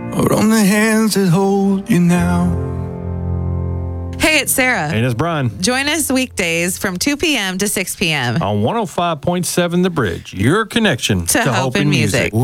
or on the hands that hold you now. Hey, it's Sarah. And it's Brian. Join us weekdays from 2 p.m. to 6 p.m. On 105.7 The Bridge, your connection to Hope and Music.